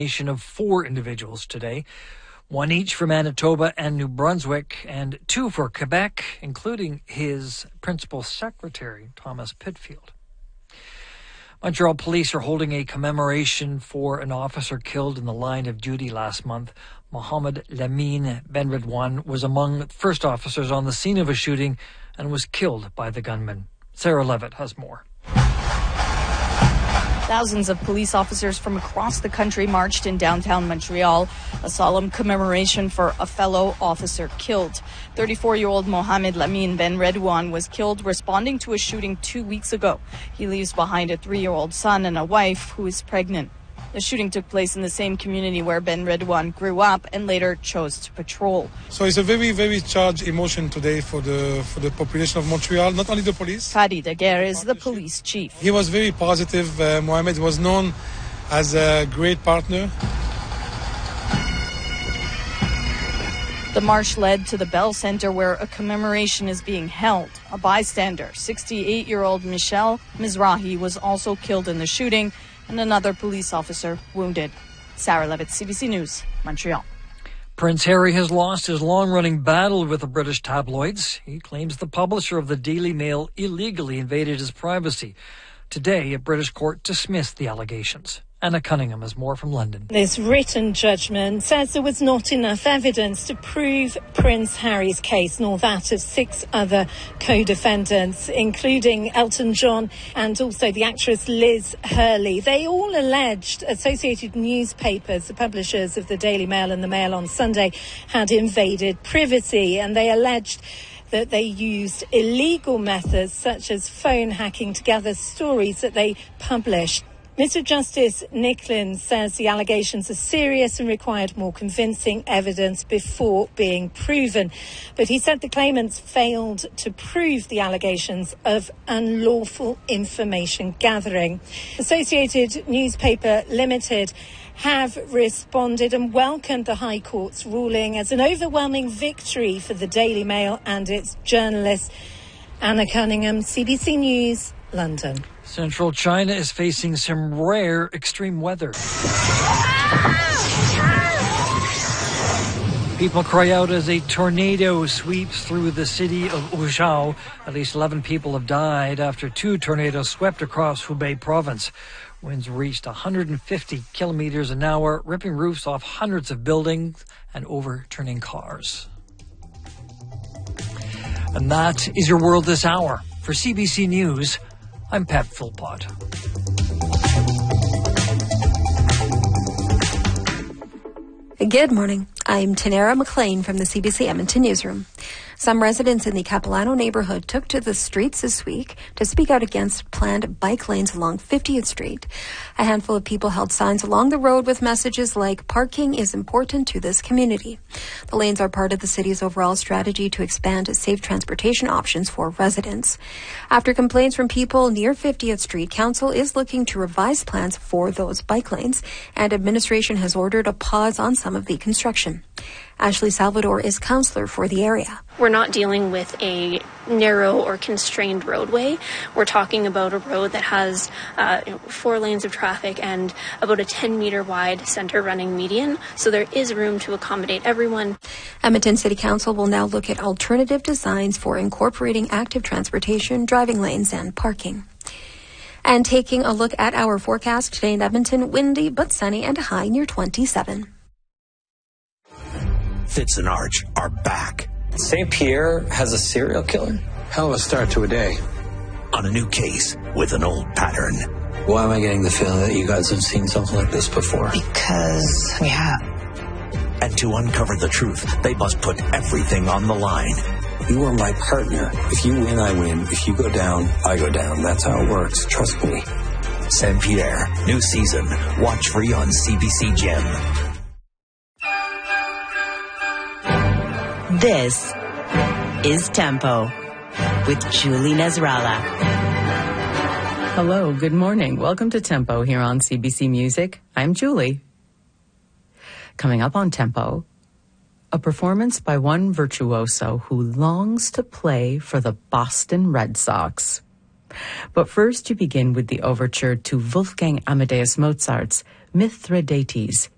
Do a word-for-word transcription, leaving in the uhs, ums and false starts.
Of four individuals today, one each for Manitoba and New Brunswick, and two for Quebec, including his principal secretary, Thomas Pitfield. Montreal police are holding a commemoration for an officer killed in the line of duty last month. Mohamed Lamine Benredouane was among the first officers on the scene of a shooting and was killed by the gunman. Sarah Levitt has more. Thousands of police officers from across the country marched in downtown Montreal, a solemn commemoration for a fellow officer killed. thirty-four-year-old Mohamed Lamine Benredouane was killed responding to a shooting two weeks ago. He leaves behind a three-year-old son and a wife who is pregnant. The shooting took place in the same community where Benredouane grew up and later chose to patrol. So it's a very, very charged emotion today for the for the population of Montreal, not only the police. Fadi Daguerre is the police chief. He was very positive. Uh, Mohamed was known as a great partner. The march led to the Bell Center where a commemoration is being held. A bystander, sixty-eight-year-old Michel Mizrahi, was also killed in the shooting, and another police officer wounded. Sarah Levitt, C B C News, Montreal. Prince Harry has lost his long-running battle with the British tabloids. He claims the publisher of the Daily Mail illegally invaded his privacy. Today, a British court dismissed the allegations. Anna Cunningham has more from London. This written judgment says there was not enough evidence to prove Prince Harry's case, nor that of six other co-defendants, including Elton John and also the actress Liz Hurley. They all alleged Associated Newspapers, the publishers of the Daily Mail and the Mail on Sunday, had invaded privacy, and they alleged that they used illegal methods such as phone hacking to gather stories that they published. Mister Justice Nicklin says the allegations are serious and required more convincing evidence before being proven. But he said the claimants failed to prove the allegations of unlawful information gathering. Associated Newspaper Limited have responded and welcomed the High Court's ruling as an overwhelming victory for the Daily Mail and its journalists. Anna Cunningham, C B C News, London. Central China is facing some rare extreme weather. People cry out as a tornado sweeps through the city of Wuzhou. At least eleven people have died after two tornadoes swept across Hubei province. Winds reached one hundred fifty kilometers an hour, ripping roofs off hundreds of buildings and overturning cars. And that is your world this hour. For C B C News, I'm Pat Philpott. Good morning. I'm Tanera McLean from the C B C Edmonton Newsroom. Some residents in the Capilano neighborhood took to the streets this week to speak out against planned bike lanes along fiftieth Street. A handful of people held signs along the road with messages like, "Parking is important to this community." The lanes are part of the city's overall strategy to expand safe transportation options for residents. After complaints from people near fiftieth Street, Council is looking to revise plans for those bike lanes, and administration has ordered a pause on some of the construction. Ashley Salvador is councillor for the area. We're not dealing with a narrow or constrained roadway. We're talking about a road that has uh, four lanes of traffic and about a ten meter wide center running median. So there is room to accommodate everyone. Edmonton City Council will now look at alternative designs for incorporating active transportation, driving lanes, and parking. And taking a look at our forecast today in Edmonton, windy but sunny and a high near twenty-seven. Fitz and Arch are back. Saint Pierre has a serial killer? Hell of a start to a day. On a new case with an old pattern. Why am I getting the feeling that you guys have seen something like this before? Because we have. And to uncover the truth, they must put everything on the line. You are my partner. If you win, I win. If you go down, I go down. That's how it works. Trust me. Saint Pierre, new season. Watch free on C B C Gem. This is Tempo with Julie Nasrallah. Hello, good morning. Welcome to Tempo here on C B C Music. I'm Julie. Coming up on Tempo, a performance by one virtuoso who longs to play for the Boston Red Sox. But first you begin with the overture to Wolfgang Amadeus Mozart's Mithridates